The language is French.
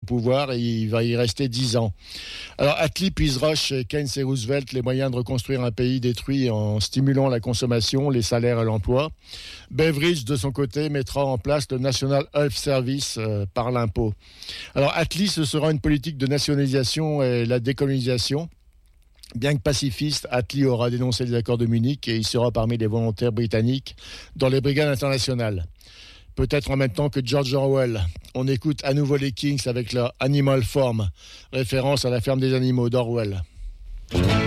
pouvoir et il va y rester 10 ans. Alors Attlee puisera chez Keynes et Roosevelt les moyens de reconstruire un pays détruit en stimulant la consommation, les salaires et l'emploi. Beveridge, de son côté, mettra en place le National Health Service par l'impôt. Alors Attlee, ce sera une politique de nationalisation et la décolonisation. Bien que pacifiste, Attlee aura dénoncé les accords de Munich et il sera parmi les volontaires britanniques dans les brigades internationales. Peut-être en même temps que George Orwell. On écoute à nouveau les Kings avec leur Animal Farm, référence à la ferme des animaux d'Orwell.